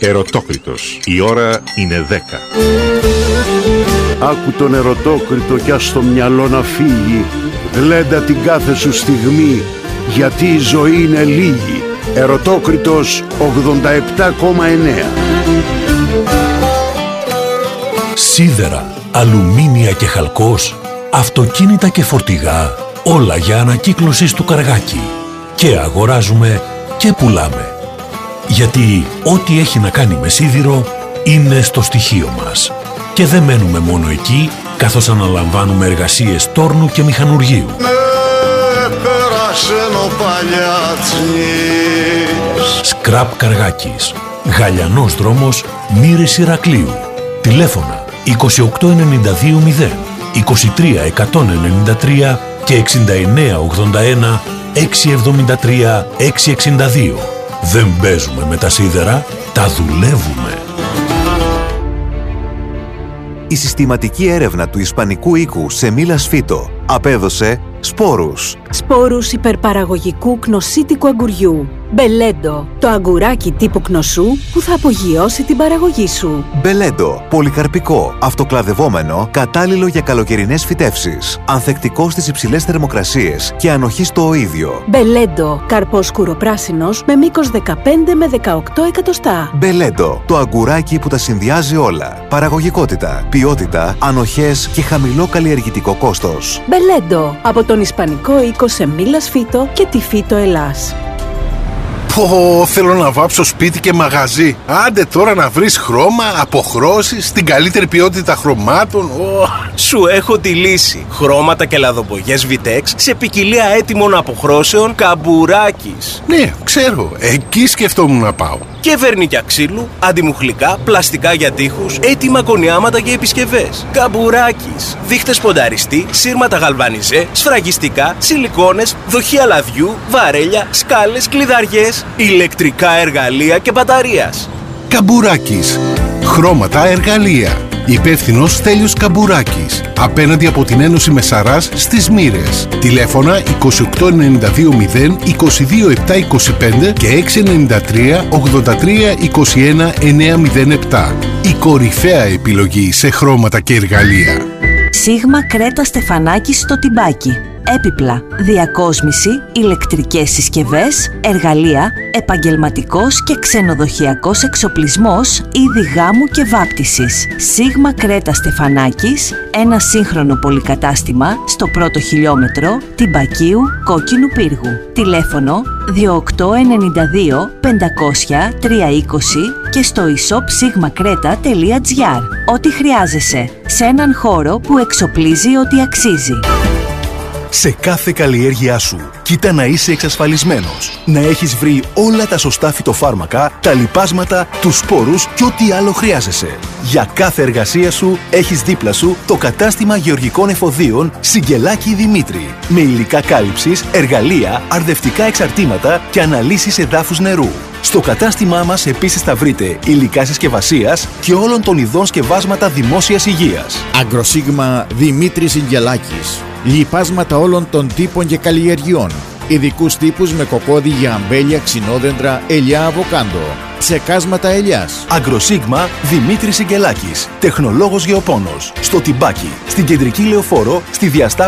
Ερωτόκριτος. Η ώρα είναι 10. Άκου τον ερωτόκριτο κι ας το μυαλό να φύγει. Γλέντα την κάθε σου στιγμή, γιατί η ζωή είναι λίγη. Ερωτόκριτος 87,9. Σίδερα, αλουμίνια και χαλκός, αυτοκίνητα και φορτηγά, όλα για ανακύκλωση στο Καργάκι. Και αγοράζουμε και πουλάμε. Γιατί ό,τι έχει να κάνει με σίδηρο είναι στο στοιχείο μας. Και δεν μένουμε μόνο εκεί, καθώς αναλαμβάνουμε εργασίες τόρνου και μηχανουργείου. Σκραπ Καργάκης. Γαλιανός δρόμος, Μύρης Ηρακλείου. Τηλέφωνα 28920, 23193 και 6981 673 662. Δεν παίζουμε με τα σίδερα, τα δουλεύουμε. Η συστηματική έρευνα του Ισπανικού οίκου Σεμίλας Φύτο απέδωσε σπόρους. Σπόρους υπερπαραγωγικού κνοσίτικου αγκουριού. Μπελέντο, το αγκουράκι τύπου κνοσού που θα απογειώσει την παραγωγή σου. Μπελέντο, πολυκαρπικό, αυτοκλαδευόμενο, κατάλληλο για καλοκαιρινές φυτεύσεις. Ανθεκτικό στις υψηλές θερμοκρασίες και ανοχή στο οΐδιο. Μπελέντο, καρπός σκουροπράσινος με μήκος 15 με 18 εκατοστά. Μπελέντο, το αγκουράκι που τα συνδυάζει όλα. Παραγωγικότητα, ποιότητα, ανοχές και χαμηλό καλλιεργητικό κόστος. Μπελέντο, από τον Ισπανικό οίκο Σεμίλας Φύτο και τη Φύτο Ελλάς. Θέλω να βάψω σπίτι και μαγαζί. Άντε τώρα να βρεις χρώμα, αποχρώσεις, την καλύτερη ποιότητα χρωμάτων. Σου έχω τη λύση. Χρώματα και λαδοπογιές Vitex σε ποικιλία έτοιμων αποχρώσεων Καμπουράκης. Ναι, ξέρω. Εκεί σκεφτόμουν να πάω. Και βερνίκια ξύλου, αντιμουχλικά, πλαστικά για τοίχους, έτοιμα κονιάματα για επισκευές. Καμπουράκης. Δείχτες πονταριστή, σύρματα γαλβανιζέ, σφραγιστικά, σιλικόνες, δοχεία λαδιού, βαρέλια, σκάλες, κλειδαριές, ηλεκτρικά εργαλεία και μπαταρίας. Καμπουράκης. Χρώματα, εργαλεία. Υπεύθυνος Στέλιος Καμπουράκης. Απέναντι από την Ένωση Μεσαράς στις Μύρες. Τηλέφωνα 28920 22725 και 693 83 21 907. Η κορυφαία επιλογή σε χρώματα και εργαλεία. Σίγμα Κρέτα Στεφανάκης στο Τιμπάκι. Έπιπλα, διακόσμηση, ηλεκτρικές συσκευές, εργαλεία, επαγγελματικός και ξενοδοχειακός εξοπλισμός, είδη γάμου και βάπτισης. Σίγμα Κρέτα Στεφανάκης, ένα σύγχρονο πολυκατάστημα στο πρώτο χιλιόμετρο Τιμπακίου Κόκκινου Πύργου. Τηλέφωνο 2892 500 320 και στο e-shop Ό,τι χρειάζεσαι σε έναν χώρο που εξοπλίζει ό,τι αξίζει. Σε κάθε καλλιέργειά σου, κοίτα να είσαι εξασφαλισμένος. Να έχεις βρει όλα τα σωστά φυτοφάρμακα, τα λιπάσματα, τους σπόρους και ό,τι άλλο χρειάζεσαι. Για κάθε εργασία σου, έχεις δίπλα σου το κατάστημα γεωργικών εφοδίων Συγγελάκη Δημήτρη. Με υλικά κάλυψης, εργαλεία, αρδευτικά εξαρτήματα και αναλύσεις εδάφους νερού. Στο κατάστημά μας επίσης θα βρείτε υλικά συσκευασίας και όλων των ειδών σκευάσματα δημόσιας υγείας. Αγκροσίγμα Δημήτρης Συγγελάκης. Λιπάσματα όλων των τύπων και καλλιεργειών. Ειδικούς τύπους με κοκόδι για αμπέλια, ξινόδεντρα, ελιά, αβοκάντο. Ψεκάσματα ελιάς. Αγκροσίγμα Δημήτρης Συγγελάκης. Τεχνολόγος γεωπόνος. Στο Τιμπάκι. Στην Κεντρική Λεωφόρο. Στη διασταύρωση